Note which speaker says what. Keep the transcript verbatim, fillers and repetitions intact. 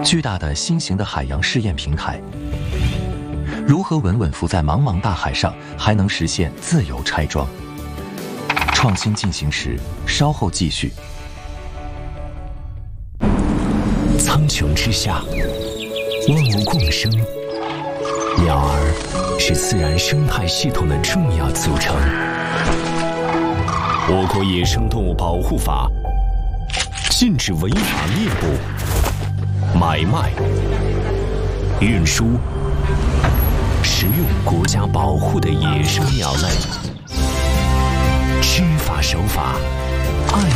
Speaker 1: 巨大的新型的海洋试验平台，如何稳稳浮在茫茫大海上，还能实现自由拆装？创新进行时，稍后继续。
Speaker 2: 苍穹之下，万物共生，鸟儿是自然生态系统的重要组成。我国野生动物保护法禁止违法猎捕、买卖、运输、食用国家保护的野生鸟类。知法守法，爱